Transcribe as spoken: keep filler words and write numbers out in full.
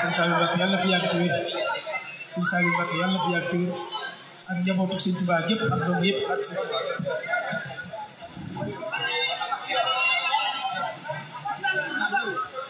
sëñ Saliou Mbacké yàlla na fi yàgg te wér sëñ Saliou Mbacké yàlla na fi yàgg te wér ak njabootu sëñ Tuubaa gépp ak doom yëpp ak sëñ Tuubaa